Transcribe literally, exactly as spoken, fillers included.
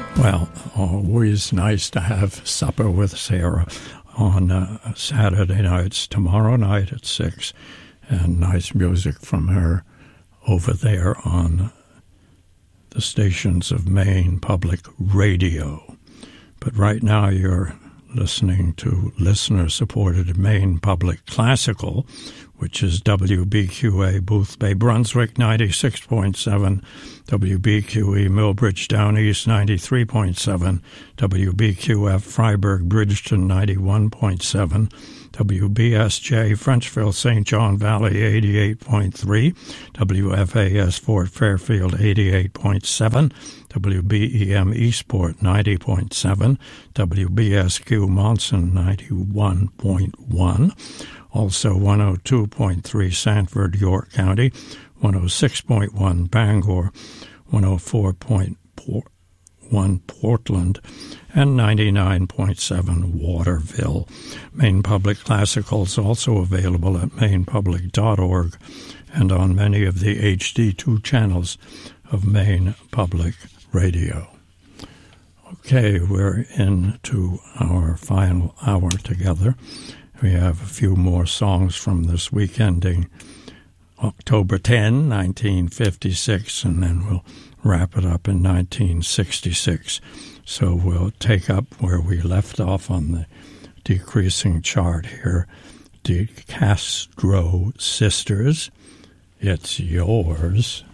Well, always nice to have supper with Sarah on uh, Saturday nights, tomorrow night at six, and nice music from her over there on the stations of Maine Public Radio. But right now you're listening to listener-supported Maine Public Classical, which is W B Q A Boothbay, Brunswick, ninety-six point seven, W B Q E Millbridge Down East, ninety-three point seven, W B Q F Freiburg Bridgeton, ninety-one point seven, W B S J Frenchville Saint John Valley, eighty-eight point three, W F A S Fort Fairfield, eighty-eight point seven, W B E M Eastport, ninety point seven, W B S Q Monson, ninety-one point one, also one oh two point three Sanford, York County, one oh six point one Bangor, one oh four point one Portland, and ninety-nine point seven Waterville. Maine Public Classical is also available at maine public dot org and on many of the H D two channels of Maine Public Radio. Okay, we're into our final hour together. We have a few more songs from this week ending October tenth, nineteen fifty-six, and then we'll wrap it up in nineteen sixty-six. So we'll take up where we left off on the decreasing chart here. De Castro Sisters, It's Yours.